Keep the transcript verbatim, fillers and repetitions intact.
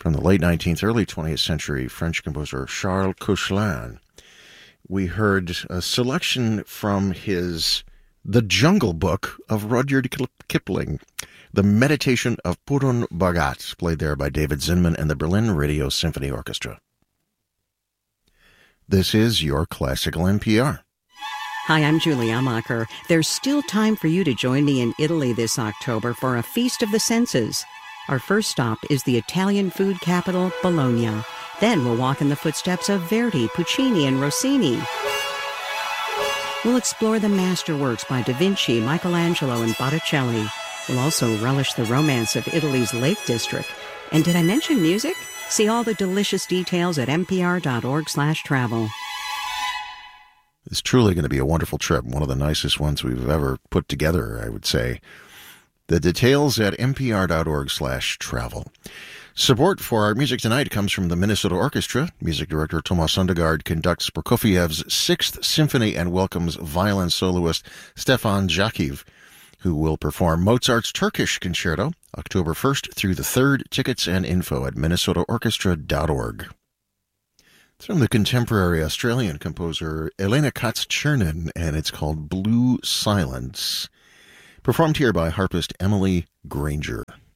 from the late nineteenth, early twentieth century French composer Charles Koechlin. We heard a selection from his The Jungle Book of Rudyard Kipling, The Meditation of Purun Bhagat, played there by David Zinman and the Berlin Radio Symphony Orchestra. This is your Classical N P R. Hi, I'm Julie Amacher. There's still time for you to join me in Italy this October for a Feast of the Senses. Our first stop is the Italian food capital, Bologna. Then we'll walk in the footsteps of Verdi, Puccini, and Rossini. We'll explore the masterworks by Da Vinci, Michelangelo, and Botticelli. We'll also relish the romance of Italy's Lake District. And did I mention music? See all the delicious details at npr.org slash travel. It's truly going to be a wonderful trip, one of the nicest ones we've ever put together, I would say. The details at npr.org slash travel. Support for our music tonight comes from the Minnesota Orchestra. Music director Tomas Sundegard conducts Prokofiev's Sixth Symphony and welcomes violin soloist Stefan Jakiv, who will perform Mozart's Turkish Concerto October first through the third. Tickets and info at minnesota orchestra dot org. It's from the contemporary Australian composer Elena Katz-Chernin, and it's called Blue Silence, performed here by harpist Emily Granger.